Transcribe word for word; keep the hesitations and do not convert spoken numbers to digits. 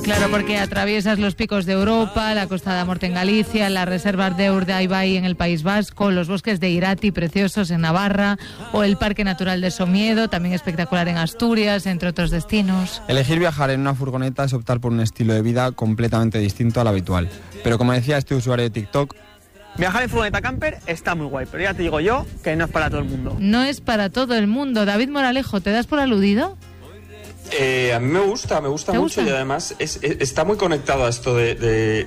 Claro, porque atraviesas los picos de Europa, la Costa da Morte en Galicia, las reservas de Urdaibai en el País Vasco, los bosques de Irati preciosos en Navarra o el Parque Natural de Somiedo, también espectacular en Asturias, entre otros destinos. Elegir viajar en una furgoneta es optar por un estilo de vida completamente distinto al habitual. Pero como decía este usuario de TikTok, viajar en furgoneta camper está muy guay, pero ya te digo yo que no es para todo el mundo. No es para todo el mundo. David Moralejo, ¿te das por aludido? Eh, a mí me gusta, me gusta mucho gusta? Y además es, es, está muy conectado a esto de, de,